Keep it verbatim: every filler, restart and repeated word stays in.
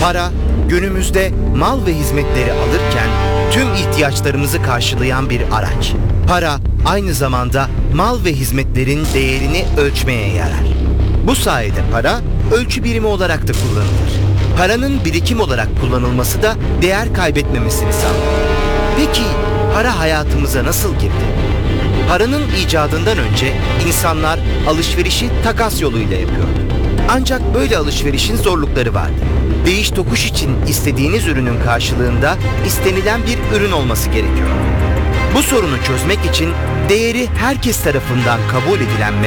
Para, günümüzde mal ve hizmetleri alırken tüm ihtiyaçlarımızı karşılayan bir araç. Para, aynı zamanda mal ve hizmetlerin değerini ölçmeye yarar. Bu sayede para, ölçü birimi olarak da kullanılır. Paranın birikim olarak kullanılması da değer kaybetmemesini sağlar. Peki, para hayatımıza nasıl girdi? Paranın icadından önce insanlar alışverişi takas yoluyla yapıyordu. Ancak böyle alışverişin zorlukları vardı. Değiş tokuş için istediğiniz ürünün karşılığında istenilen bir ürün olması gerekiyor. Bu sorunu çözmek için değeri herkes tarafından kabul edilen